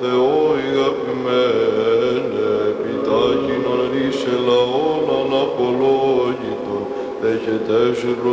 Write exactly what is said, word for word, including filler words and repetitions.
Θεό αγαπημένε, επιτάχυνον ρίσε λαόν αναπολόγητον, δέχεται σου